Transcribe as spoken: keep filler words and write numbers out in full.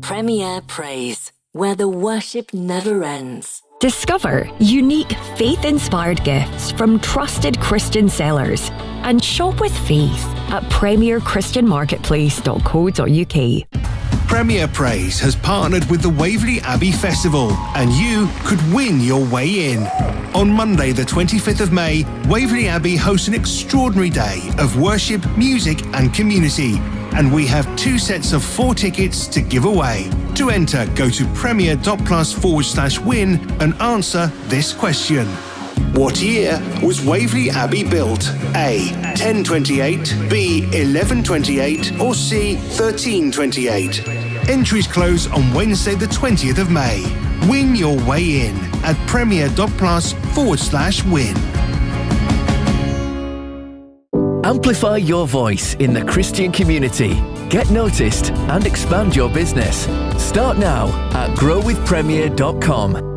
Premier Praise, where the worship never ends. Discover unique faith-inspired gifts from trusted Christian sellers and shop with faith at premier christian marketplace dot co dot uk. Premier Praise has partnered with the Waverley Abbey Festival, and you could win your way in. On Monday, the twenty-fifth of May, Waverley Abbey hosts an extraordinary day of worship, music and community, and we have two sets of four tickets to give away. To enter, go to premier.plus forward slash win and answer this question. What year was Waverley Abbey built? A. ten twenty-eight, B. eleven twenty-eight, or C. thirteen twenty-eight? Entries close on Wednesday the twentieth of May. Win your way in at premier.plus forward slash win. Amplify your voice in the Christian community. Get noticed and expand your business. Start now at grow with premier dot com.